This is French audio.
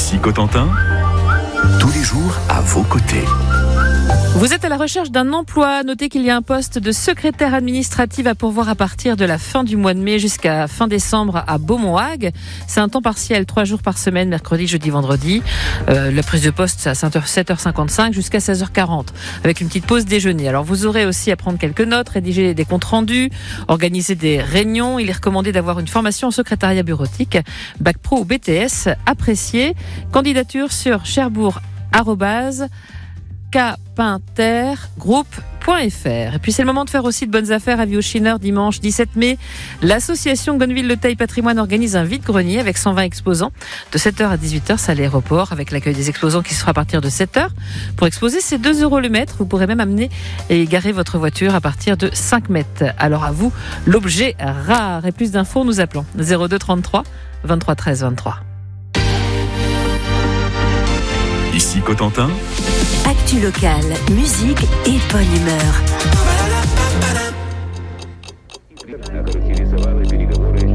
Ici Cotentin, tous les jours à vos côtés. Vous êtes à la recherche d'un emploi. Notez qu'il y a un poste de secrétaire administrative à pourvoir à partir de la fin du mois de mai jusqu'à fin décembre à Beaumont-Hague. C'est un temps partiel, 3 jours par semaine, mercredi, jeudi, vendredi. La prise de poste, c'est à 7h55 jusqu'à 16h40, avec une petite pause déjeuner. Alors, vous aurez aussi à prendre quelques notes, rédiger des comptes rendus, organiser des réunions. Il est recommandé d'avoir une formation en secrétariat bureautique, bac pro ou BTS, apprécié. Candidature sur cherbourg@kpintergroup.fr. Et puis c'est le moment de faire aussi de bonnes affaires à Viauchineur. Dimanche 17 mai, l'association Gonneville-le-Teil Patrimoine organise un vide-grenier avec 120 exposants de 7h à 18h, c'est à l'aéroport, avec l'accueil des exposants qui se fera à partir de 7h. Pour exposer, c'est 2 € le mètre. Vous pourrez même amener et garer votre voiture à partir de 5 mètres. Alors à vous, l'objet rare. Et plus d'infos, nous appelons 02 33 23 13 23. Ici Cotentin, Actu locale, musique et bonne humeur.